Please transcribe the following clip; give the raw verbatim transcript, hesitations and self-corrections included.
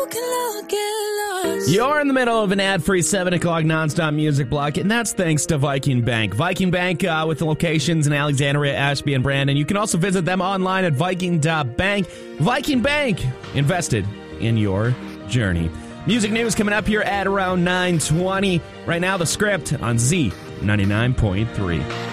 You're in the middle of an ad-free seven o'clock nonstop music block, and that's thanks to Viking Bank. Viking Bank uh, with the locations in Alexandria, Ashby, and Brandon. You can also visit them online at viking dot bank. Viking Bank, invested in your journey. Music news coming up here at around nine twenty. Right now, The Script on Z ninety-nine point three.